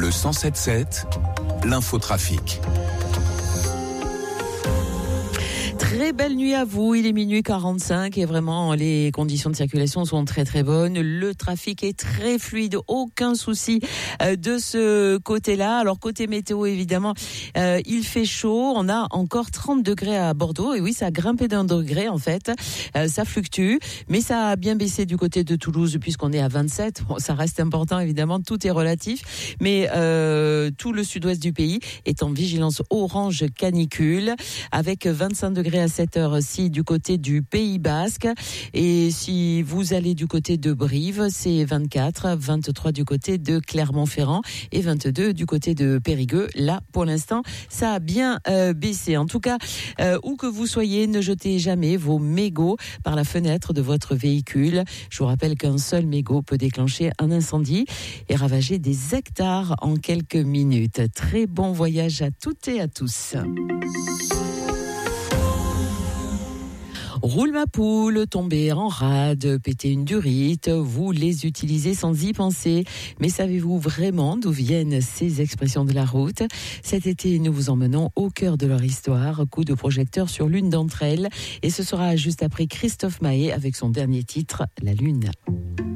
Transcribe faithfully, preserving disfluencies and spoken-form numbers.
Le cent sept sept, l'infotrafic. Très belle nuit à vous, il est minuit quarante-cinq et vraiment les conditions de circulation sont très très bonnes. Le trafic est très fluide, aucun souci euh, de ce côté-là. Alors côté météo évidemment, euh, il fait chaud, on a encore trente degrés à Bordeaux et oui ça a grimpé d'un degré en fait, euh, ça fluctue mais ça a bien baissé du côté de Toulouse puisqu'on est à vingt-sept. Bon, ça reste important évidemment, tout est relatif mais euh, tout le sud-ouest du pays est en vigilance orange canicule avec vingt-cinq degrés à cette heure-ci du côté du Pays Basque. Et si vous allez du côté de Brive, c'est vingt-quatre, vingt-trois du côté de Clermont-Ferrand et vingt-deux du côté de Périgueux. Là, pour l'instant, ça a bien euh, baissé. En tout cas, euh, où que vous soyez, ne jetez jamais vos mégots par la fenêtre de votre véhicule. Je vous rappelle qu'un seul mégot peut déclencher un incendie et ravager des hectares en quelques minutes. Très bon voyage à toutes et à tous. Roule ma poule, tomber en rade, péter une durite, vous les utilisez sans y penser. Mais savez-vous vraiment d'où viennent ces expressions de la route ? Cet été, nous vous emmenons au cœur de leur histoire, coup de projecteur sur l'une d'entre elles. Et ce sera juste après Christophe Maé avec son dernier titre, La Lune.